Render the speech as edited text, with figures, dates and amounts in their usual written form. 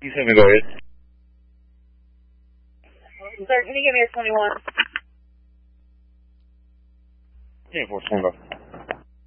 27, go ahead. Sir, can you give me a 21? Yeah, 4, stand by.